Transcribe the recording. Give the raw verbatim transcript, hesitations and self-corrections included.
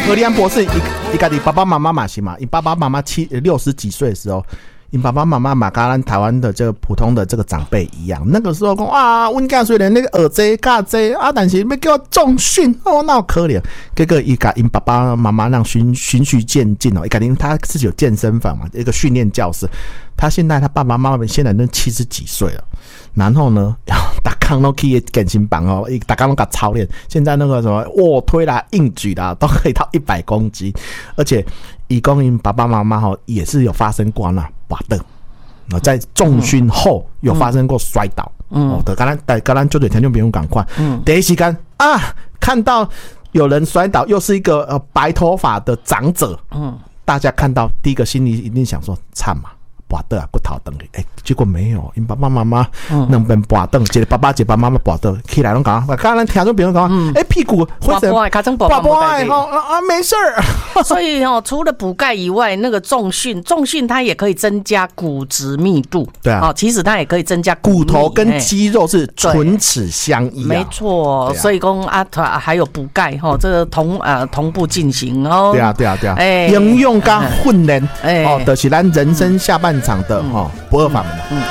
何立安博士，一个你爸爸妈妈嘛是嘛，你爸爸妈妈七六十几岁的时候。你爸爸妈妈嘛，跟咱台湾的这个普通的这个长辈一样，那个时候讲啊，阮家虽然那个耳贼、嘎贼啊，但是要叫我重训哦，那好可怜。这个伊甲因爸爸妈妈让循循序渐进哦，伊甲因他自己有健身房嘛，一个训练教室。他现在他爸爸妈妈现在都七十几岁了，然后呢，大康都去健身房哦，大家都给操练。现在那个什么卧推啦、硬举啦，都可以到一百公斤，而且。以公因爸爸妈妈哈也是有发生过那滑倒，在重训后有发生过摔倒，嗯，哦，的刚才刚才就对听众朋友赶快，嗯，第一时间啊看到有人摔倒，又是一个呃白头发的长者，嗯，大家看到第一个心里一定想说惨嘛。拔倒啊，骨头断去，哎、欸，结果没有，因爸爸妈妈两边拔倒，一个爸爸一个爸妈妈拔倒，起来拢讲，刚刚听众朋友讲，哎、欸，屁股或者拔拔拔拔拔啊，没事儿。 所以哦，除了补钙以外，那个重训，重训它也可以增加骨质密度，对啊，哦，其实它也可以增加骨头跟肌肉是唇齿相依、啊， 没错。所以讲啊，还有补钙哈，这个同呃同步进行哦。 对啊，对啊，对啊，哎，应用跟训练，哎，哦，就是咱人生下半场的哈不二法门。